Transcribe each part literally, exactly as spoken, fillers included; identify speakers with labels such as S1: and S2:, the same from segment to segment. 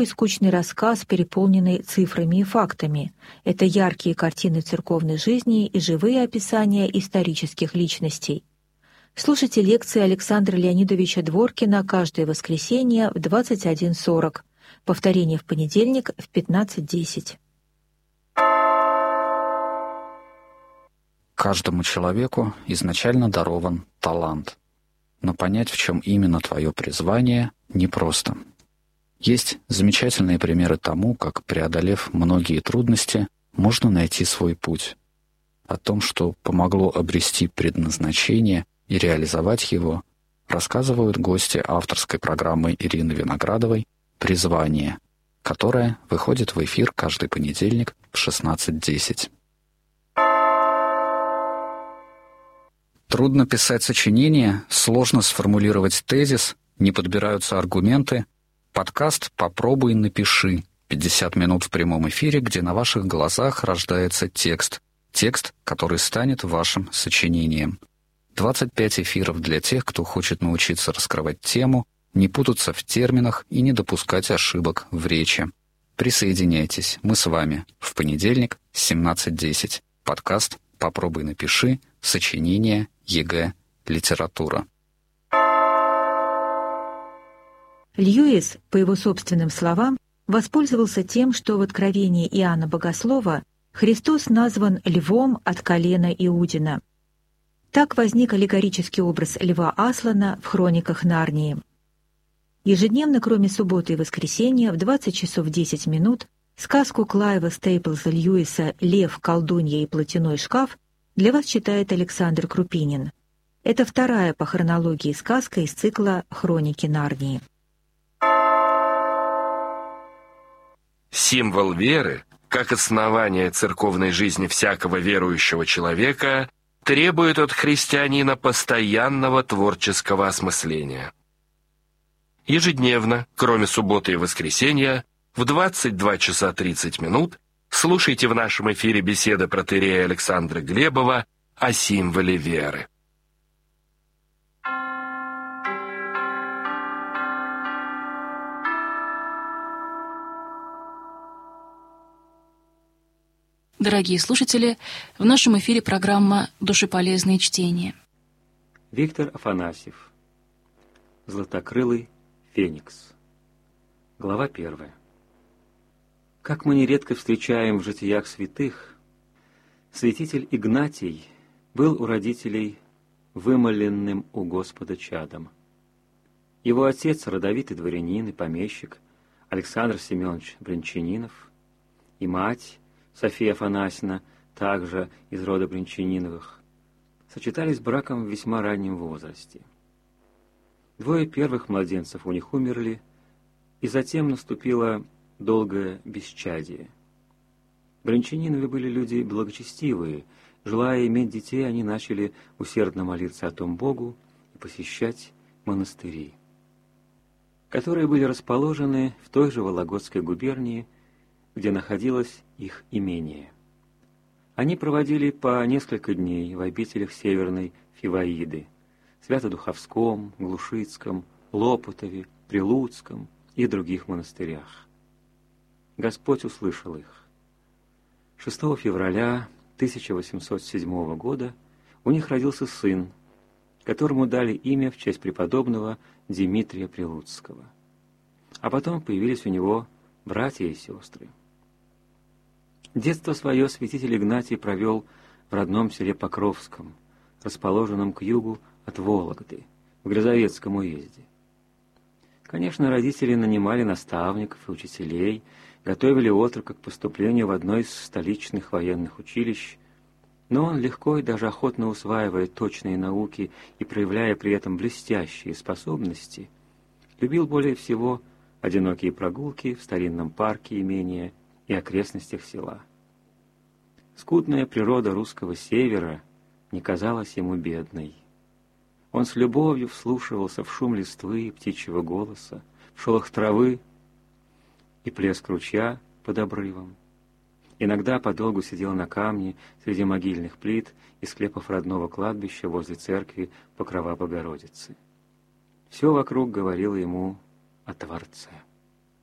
S1: скучный рассказ, переполненный цифрами и фактами. Это яркие картины церковной жизни и живые описания исторических личностей. Слушайте лекции Александра Леонидовича Дворкина каждое воскресенье в двадцать один сорок. Повторение в понедельник в пятнадцать десять.
S2: Каждому человеку изначально дарован талант, но понять, в чем именно твое призвание, непросто. Есть замечательные примеры тому, как, преодолев многие трудности, можно найти свой путь. О том, что помогло обрести предназначение и реализовать его, рассказывают гости авторской программы Ирины Виноградовой «Призвание», которая выходит в эфир каждый понедельник в шестнадцать десять. Трудно писать сочинение, сложно сформулировать тезис, не подбираются аргументы. Подкаст «Попробуй, напиши». пятьдесят минут в прямом эфире, где на ваших глазах рождается текст. Текст, который станет вашим сочинением. двадцать пять эфиров для тех, кто хочет научиться раскрывать тему, не путаться в терминах и не допускать ошибок в речи. Присоединяйтесь, мы с вами. В понедельник, семнадцать десять. Подкаст «Попробуй, напиши», сочинение, ЕГЭ, литература.
S1: Льюис, по его собственным словам, воспользовался тем, что в Откровении Иоанна Богослова Христос назван львом от колена Иудина. Так возник аллегорический образ льва Аслана в хрониках Нарнии. Ежедневно, кроме субботы и воскресенья, в двадцать часов десять минут сказку Клайва Стейплза Льюиса «Лев, колдунья и платяной шкаф» для вас читает Александр Крупинин. Это вторая по хронологии сказка из цикла «Хроники Нарнии».
S3: Символ веры, как основание церковной жизни всякого верующего человека, требует от христианина постоянного творческого осмысления. Ежедневно, кроме субботы и воскресенья, в двадцать два часа тридцать минут слушайте в нашем эфире беседы протоиерея Александра Глебова о символе веры.
S4: Дорогие слушатели, в нашем эфире программа «Душеполезные чтения».
S5: Виктор Афанасьев. Златокрылый феникс. Глава первая. Как мы нередко встречаем в житиях святых, святитель Игнатий был у родителей вымоленным у Господа чадом. Его отец, родовитый дворянин и помещик Александр Семенович Брянчанинов, и мать София Афанасьевна, также из рода Брянчаниновых, сочетались браком в весьма раннем возрасте. Двое первых младенцев у них умерли, и затем наступило долгое бесчадие. Брянчаниновы были люди благочестивые. Желая иметь детей, они начали усердно молиться о том Богу и посещать монастыри, которые были расположены в той же Вологодской губернии, где находилось их имение. Они проводили по несколько дней в обителях Северной Фиваиды, Свято-Духовском, Глушицком, Лопутове, Прилуцком и других монастырях. Господь услышал их. шестого февраля тысяча восемьсот седьмого года у них родился сын, которому дали имя в честь преподобного Дмитрия Прилуцкого. А потом появились у него братья и сестры. Детство свое святитель Игнатий провел в родном селе Покровском, расположенном к югу от Вологды, в Грязовецком уезде. Конечно, родители нанимали наставников и учителей, готовили отрока к поступлению в одно из столичных военных училищ, но он, легко и даже охотно усваивая точные науки и проявляя при этом блестящие способности, любил более всего одинокие прогулки в старинном парке имения и окрестностях села. Скудная природа русского севера не казалась ему бедной. Он с любовью вслушивался в шум листвы и птичьего голоса, в шелох травы и плеск ручья под обрывом. Иногда подолгу сидел на камне среди могильных плит и склепов родного кладбища возле церкви Покрова Богородицы. Все вокруг говорило ему о Творце.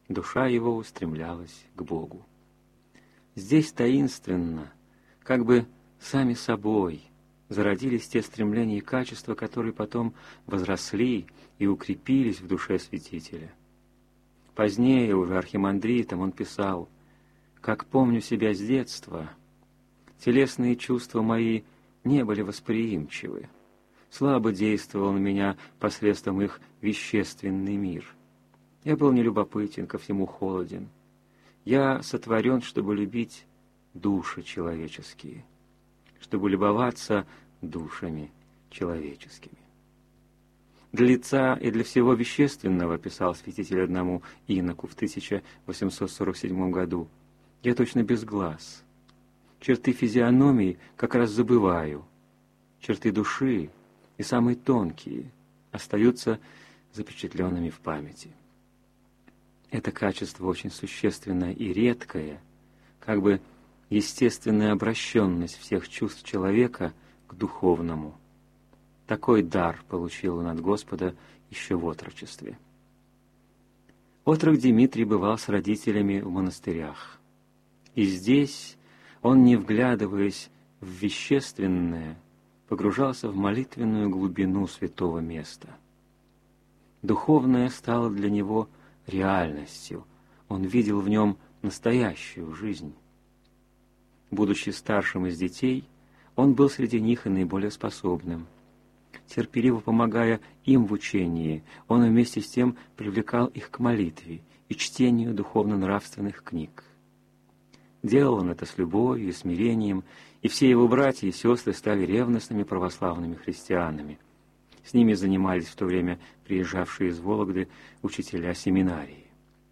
S5: душа его устремлялась к Богу. Здесь таинственно, как бы сами собой, зародились те стремления и качества, которые потом возросли и укрепились в душе святителя. Позднее, уже архимандритом, он писал: «Как помню себя с детства, телесные чувства мои не были восприимчивы, слабо действовал на меня посредством их вещественный мир. Я был нелюбопытен, ко всему холоден. Я сотворен, чтобы любить души человеческие, чтобы любоваться душами человеческими». Для лица и для всего вещественного, писал святитель одному иноку в тысяча восемьсот сорок седьмом году, я точно без глаз. Черты физиономии как раз забываю. Черты души, и самые тонкие, остаются запечатленными в памяти. Это качество очень существенное и редкое, как бы естественная обращенность всех чувств человека к духовному. Такой дар получил он от Господа еще в отрочестве. Отрок Дмитрий бывал с родителями в монастырях. И здесь он, не вглядываясь в вещественное, погружался в молитвенную глубину святого места. Духовное стало для него реальностью, он видел в нем настоящую жизнь. Будучи старшим из детей, он был среди них и наиболее способным. Терпеливо помогая им в учении, он вместе с тем привлекал их к молитве и чтению духовно-нравственных книг. Делал он это с любовью и смирением, и все его братья и сестры стали ревностными православными христианами. С ними занимались в то время приезжавшие из Вологды учителя семинарии.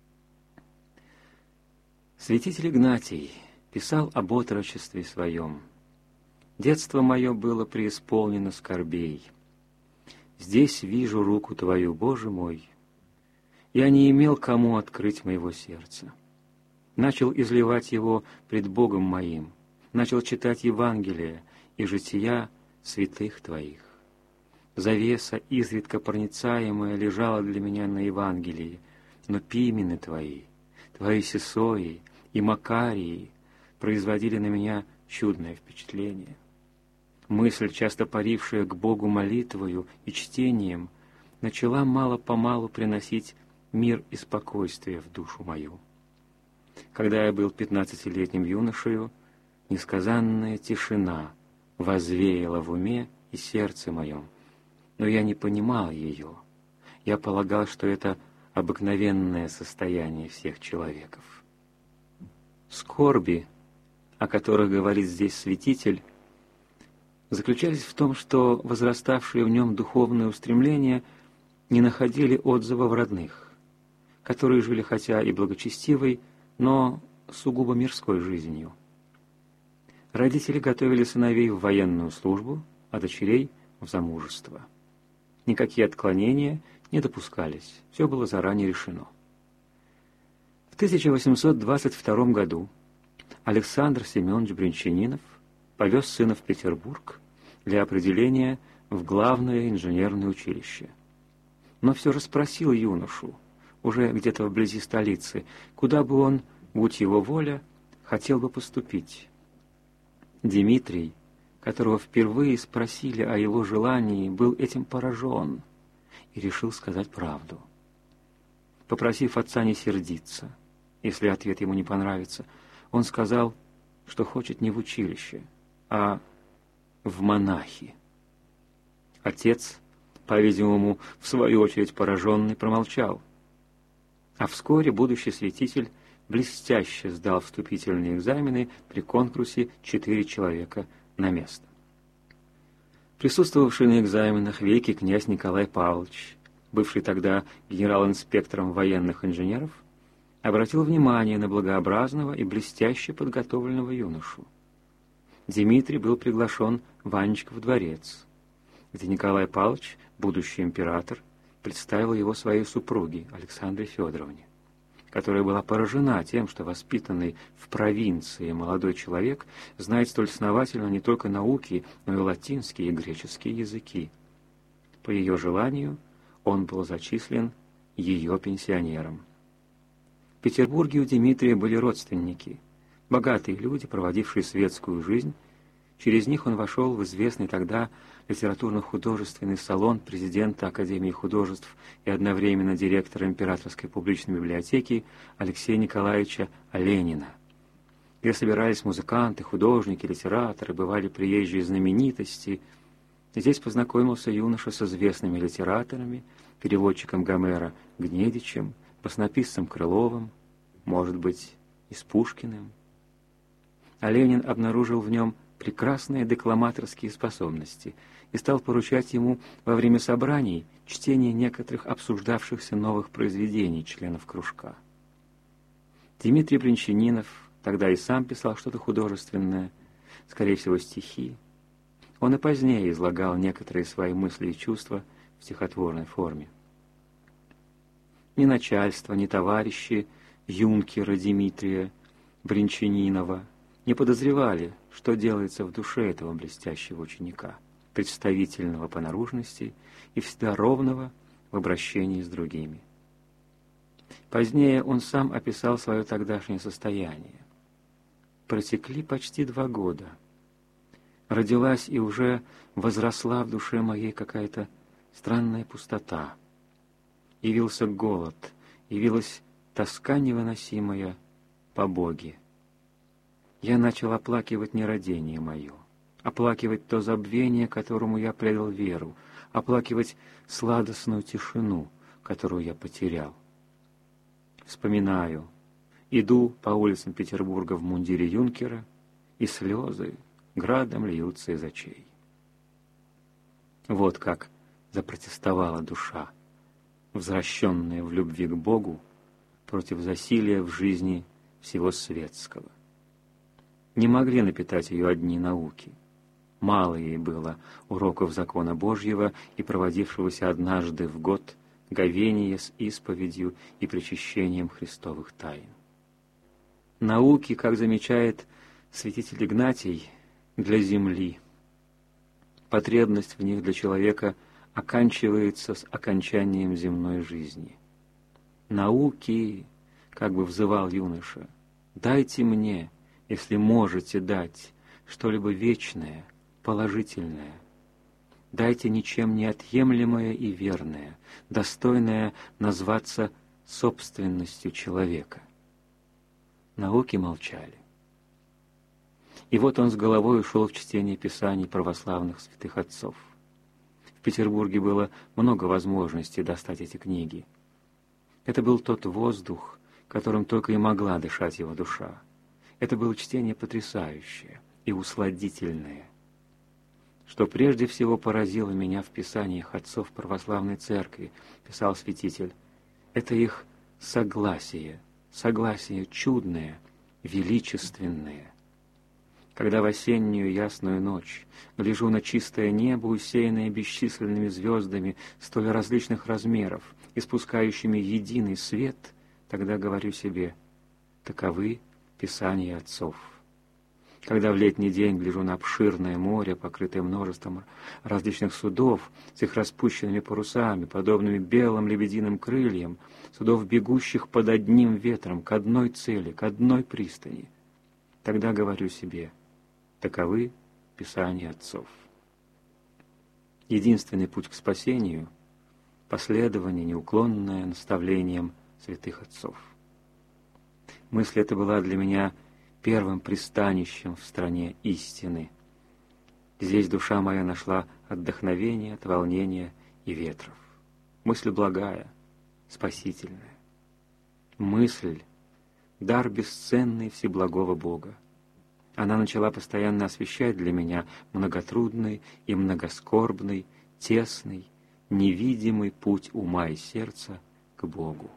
S5: Святитель Игнатий писал об отрочестве своем: «Детство мое было преисполнено скорбей. Здесь вижу руку Твою, Боже мой. Я не имел кому открыть моего сердца. Начал изливать его пред Богом моим, начал читать Евангелие и жития святых Твоих. Завеса, изредка проницаемая, лежала для меня на Евангелии, но пимены Твои, Твои Сесои и Макарии производили на меня чудное впечатление. Мысль, часто парившая к Богу молитвою и чтением, начала мало-помалу приносить мир и спокойствие в душу мою. Когда я был пятнадцатилетним юношею, несказанная тишина возвеяла в уме и сердце моем, но я не понимал ее. Я полагал, что это обыкновенное состояние всех человеков. Скорби, о которых говорит здесь святитель, заключались в том, что возраставшие в нем духовные устремления не находили отзыва в родных, которые жили хотя и благочестивой, но сугубо мирской жизнью. Родители готовили сыновей в военную службу, а дочерей — в замужество. Никакие отклонения не допускались, все было заранее решено. В тысяча восемьсот двадцать втором году Александр Семенович Бринчанинов повез сына в Петербург для определения в главное инженерное училище. Но все же спросил юношу, уже где-то вблизи столицы, куда бы он, будь его воля, хотел бы поступить. Дмитрий, которого впервые спросили о его желании, был этим поражен и решил сказать правду. Попросив отца не сердиться, если ответ ему не понравится, он сказал, что хочет не в училище, а в монахи. Отец, по-видимому, в свою очередь пораженный, промолчал. А вскоре будущий святитель блестяще сдал вступительные экзамены при конкурсе четыре человека на место. Присутствовавший на экзаменах великий князь Николай Павлович, бывший тогда генерал-инспектором военных инженеров, обратил внимание на благообразного и блестяще подготовленного юношу. Дмитрий был приглашен в Анечков дворец, где Николай Павлович, будущий император, представил его своей супруге Александре Федоровне, которая была поражена тем, что воспитанный в провинции молодой человек знает столь основательно не только науки, но и латинские и греческие языки. По ее желанию он был зачислен ее пенсионером. В Петербурге у Дмитрия были родственники, богатые люди, проводившие светскую жизнь. Через них он вошел в известный тогда литературно-художественный салон президента Академии художеств и одновременно директора Императорской публичной библиотеки Алексея Николаевича Оленина, где собирались музыканты, художники, литераторы, бывали приезжие знаменитости. Здесь познакомился юноша с известными литераторами, переводчиком Гомера Гнедичем, баснописцем Крыловым, может быть, и с Пушкиным. А Ленин обнаружил в нем прекрасные декламаторские способности и стал поручать ему во время собраний чтение некоторых обсуждавшихся новых произведений членов кружка. Дмитрий Бринчанинов тогда и сам писал что-то художественное, скорее всего, стихи. Он и позднее излагал некоторые свои мысли и чувства в стихотворной форме. Ни начальство, ни товарищи юнкера Дмитрия Бринчанинова не подозревали, что делается в душе этого блестящего ученика, представительного по наружности и всегда ровного в обращении с другими. Позднее он сам описал свое тогдашнее состояние. Протекли почти два года. Родилась и уже возросла в душе моей какая-то странная пустота. Явился голод, явилась тоска невыносимая по Боге. Я начал оплакивать нерадение мое, оплакивать то забвение, которому я предал веру, оплакивать сладостную тишину, которую я потерял. Вспоминаю, иду по улицам Петербурга в мундире юнкера, и слезы градом льются из очей. Вот как запротестовала душа, возвращенная в любви к Богу, против засилия в жизни всего светского. Не могли напитать ее одни науки. Мало ей было уроков закона Божьего и проводившегося однажды в год говения с исповедью и причащением Христовых тайн. Науки, как замечает святитель Игнатий, для земли. Потребность в них для человека оканчивается с окончанием земной жизни. Науки, как бы взывал юноша, дайте мне, если можете дать, что-либо вечное, положительное. Дайте ничем не отъемлемое и верное, достойное назваться собственностью человека. Науки молчали. И вот он с головой ушел в чтение писаний православных святых отцов. В Петербурге было много возможностей достать эти книги. Это был тот воздух, которым только и могла дышать его душа. Это было чтение потрясающее и усладительное. Что прежде всего поразило меня в писаниях отцов православной церкви, писал святитель, это их согласие, согласие чудное, величественное. Когда в осеннюю ясную ночь гляжу на чистое небо, усеянное бесчисленными звездами столь различных размеров, испускающими единый свет, тогда говорю себе, таковы Писания отцов. Когда в летний день гляжу на обширное море, покрытое множеством различных судов, с их распущенными парусами, подобными белым лебединым крыльям, судов, бегущих под одним ветром, к одной цели, к одной пристани, тогда говорю себе, таковы Писания отцов. Единственный путь к спасению — последование, неуклонное наставлением святых отцов. Мысль эта была для меня первым пристанищем в стране истины. Здесь душа моя нашла отдохновение от волнения и ветров. Мысль благая, спасительная. Мысль — дар бесценный всеблагого Бога. Она начала постоянно освещать для меня многотрудный и многоскорбный, тесный, невидимый путь ума и сердца к Богу.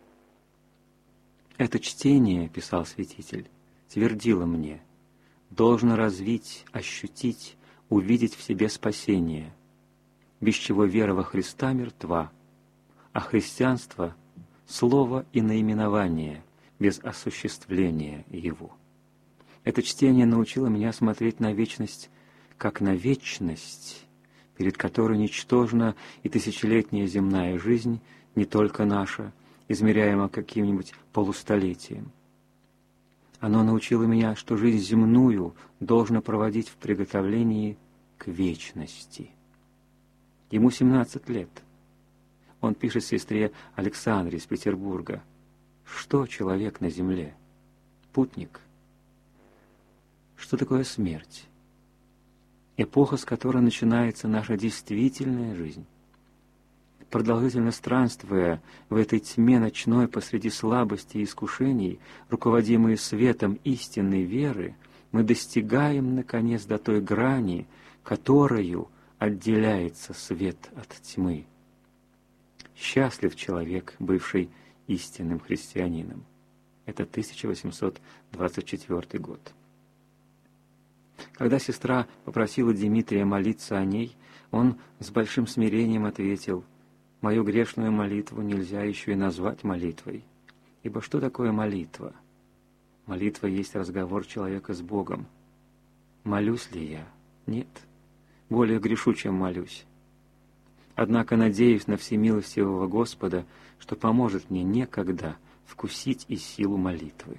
S5: «Это чтение, — писал святитель, — твердило мне, должно развить, ощутить, увидеть в себе спасение, без чего вера во Христа мертва, а христианство — слово и наименование без осуществления его. Это чтение научило меня смотреть на вечность как на вечность, перед которой ничтожна и тысячелетняя земная жизнь, не только наша, измеряемого каким-нибудь полустолетием. Оно научило меня, что жизнь земную должно проводить в приготовлении к вечности. Ему семнадцать лет. Он пишет сестре Александре из Петербурга: «Что человек на земле? Путник. Что такое смерть? Эпоха, с которой начинается наша действительная жизнь. Продолжительно странствуя в этой тьме ночной посреди слабости и искушений, руководимые светом истинной веры, мы достигаем, наконец, до той грани, которою отделяется свет от тьмы. Счастлив человек, бывший истинным христианином». Это тысяча восемьсот двадцать четвёртый год. Когда сестра попросила Дмитрия молиться о ней, он с большим смирением ответил: «Мою грешную молитву нельзя еще и назвать молитвой, ибо что такое молитва? Молитва есть разговор человека с Богом. Молюсь ли я? Нет. Более грешу, чем молюсь. Однако надеюсь на всемилостивого Господа, что поможет мне некогда вкусить и силу молитвы».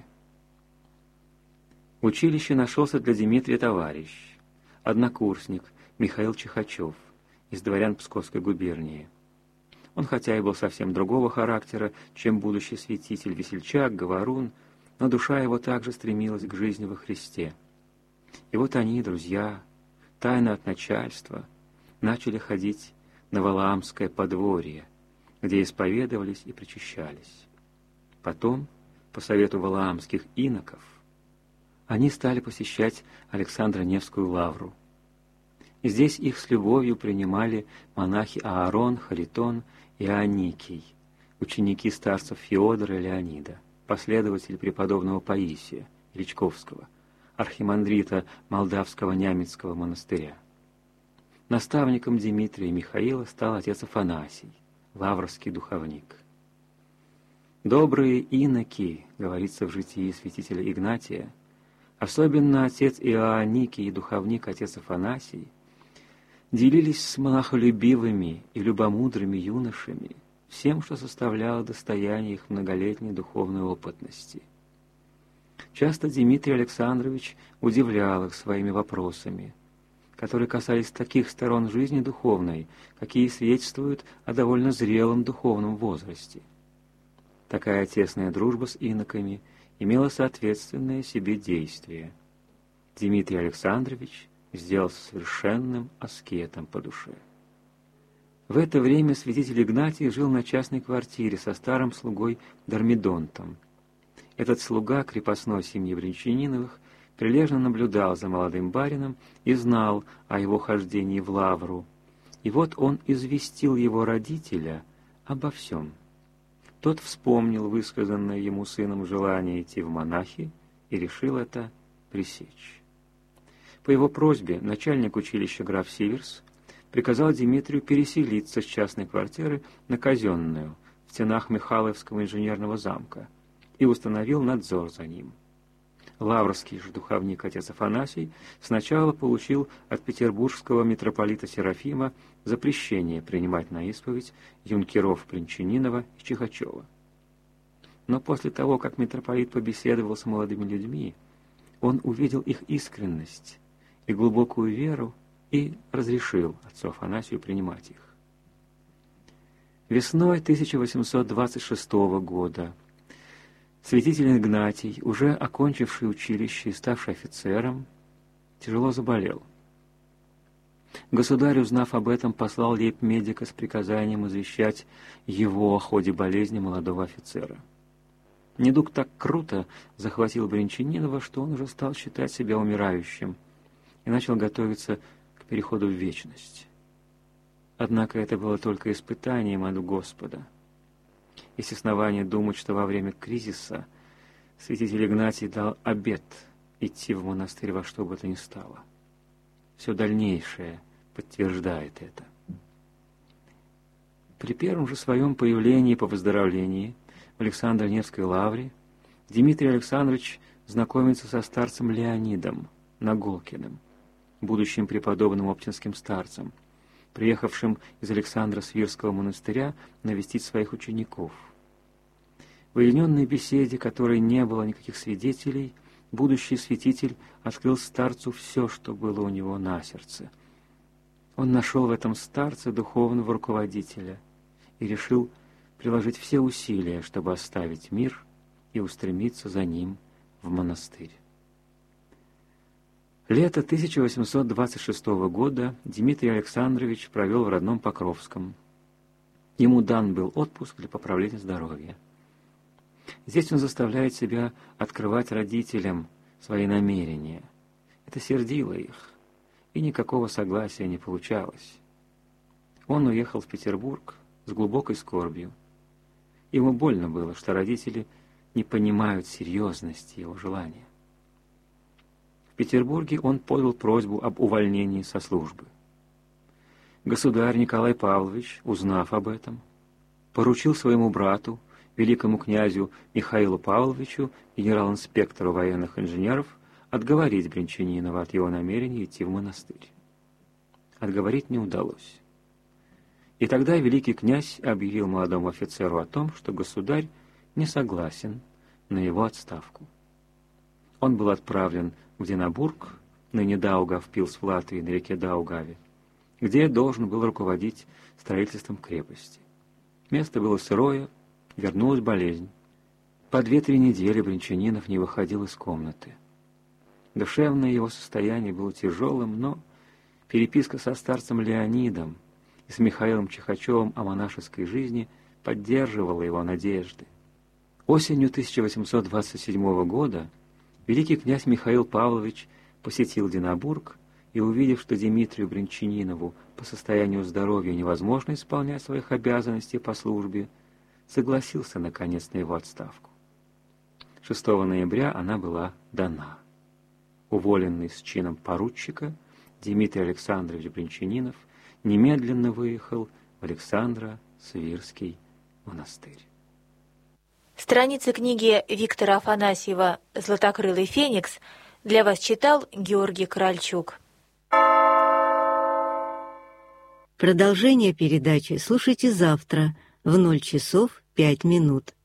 S5: В училище нашелся для Дмитрия товарищ, однокурсник Михаил Чихачев из дворян Псковской губернии. Он хотя и был совсем другого характера, чем будущий святитель, весельчак, говорун, но душа его также стремилась к жизни во Христе. И вот они, друзья, тайно от начальства, начали ходить на Валаамское подворье, где исповедовались и причащались. Потом, по совету валаамских иноков, они стали посещать Александро-Невскую лавру. И здесь их с любовью принимали монахи Аарон, Харитон и Аникий, ученики старцев Феодора и Леонида, последователи преподобного Паисия Ильичковского, архимандрита Молдавского Нямецкого монастыря. Наставником Дмитрия и Михаила стал отец Афанасий, лаврский духовник. «Добрые иноки», говорится в житии святителя Игнатия, особенно отец Иоанникий и духовник отец Афанасий, делились с монахолюбивыми и любомудрыми юношами всем, что составляло достояние их многолетней духовной опытности. Часто Дмитрий Александрович удивлял их своими вопросами, которые касались таких сторон жизни духовной, какие свидетельствуют о довольно зрелом духовном возрасте. Такая тесная дружба с иноками имела соответственное себе действие. Дмитрий Александрович сделался совершенным аскетом по душе. В это время святитель Игнатий жил на частной квартире со старым слугой Дормидонтом. Этот слуга крепостной семьи Бринчаниновых прилежно наблюдал за молодым барином и знал о его хождении в лавру. И вот он известил его родителя обо всем. Тот вспомнил высказанное ему сыном желание идти в монахи и решил это пресечь. По его просьбе начальник училища граф Сиверс приказал Дмитрию переселиться с частной квартиры на казенную в стенах Михайловского инженерного замка и установил надзор за ним. Лаврский же духовник отец Афанасий сначала получил от петербургского митрополита Серафима запрещение принимать на исповедь юнкеров Бринчанинова и Чихачева. Но после того, как митрополит побеседовал с молодыми людьми, он увидел их искренность и глубокую веру и разрешил отцу Афанасию принимать их. Весной тысяча восемьсот двадцать шестого года святитель Игнатий, уже окончивший училище и ставший офицером, тяжело заболел. Государь, узнав об этом, послал лейб-медика с приказанием извещать его о ходе болезни молодого офицера. Недуг так круто захватил Бринчанинова, что он уже стал считать себя умирающим и начал готовиться к переходу в вечность. Однако это было только испытанием от Господа. Есть основания думать, что во время кризиса святитель Игнатий дал обет идти в монастырь во что бы то ни стало. Все дальнейшее подтверждает это. При первом же своем появлении по выздоровлении в Александро-Невской лавре Дмитрий Александрович знакомится со старцем Леонидом Наголкиным, будущим преподобным оптинским старцем, приехавшим из Александро-Свирского монастыря навестить своих учеников. В уединенной беседе, которой не было никаких свидетелей, будущий святитель открыл старцу все, что было у него на сердце. Он нашел в этом старце духовного руководителя и решил приложить все усилия, чтобы оставить мир и устремиться за ним в монастырь. Лето тысяча восемьсот двадцать шестого года Дмитрий Александрович провел в родном Покровском. Ему дан был отпуск для поправления здоровья. Здесь он заставляет себя открывать родителям свои намерения. Это сердило их, и никакого согласия не получалось. Он уехал в Петербург с глубокой скорбью. Ему больно было, что родители не понимают серьезности его желания. В Петербурге он подал просьбу об увольнении со службы. Государь Николай Павлович, узнав об этом, поручил своему брату, великому князю Михаилу Павловичу, генерал-инспектору военных инженеров, отговорить Брянчанинова от его намерения идти в монастырь. Отговорить не удалось. И тогда великий князь объявил молодому офицеру о том, что государь не согласен на его отставку. Он был отправлен в Динабург, ныне Даугавпилс в Латвии, на реке Даугаве, где должен был руководить строительством крепости. Место было сырое, вернулась болезнь. По две-три недели Брянчанинов не выходил из комнаты. Душевное его состояние было тяжелым, но переписка со старцем Леонидом и с Михаилом Чихачевым о монашеской жизни поддерживала его надежды. Осенью тысяча восемьсот двадцать седьмого года великий князь Михаил Павлович посетил Динабург и, увидев, что Дмитрию Брянчанинову по состоянию здоровья невозможно исполнять своих обязанностей по службе, согласился, наконец, на его отставку. шестого ноября она была дана. Уволенный с чином поручика, Дмитрий Александрович Брянчанинов немедленно выехал в Александро-Свирский монастырь.
S1: Страницы книги Виктора Афанасьева «Златокрылый феникс» для вас читал Георгий Корольчук.
S6: Продолжение передачи слушайте завтра в ноль часов пять минут.